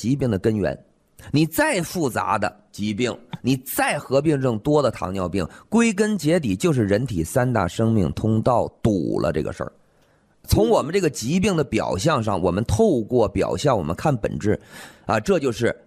疾病的根源。你再复杂的疾病，你再合并症多的糖尿病，归根结底就是人体三大生命通道堵了这个事儿。从我们这个疾病的表象上，我们透过表象我们看本质，这就是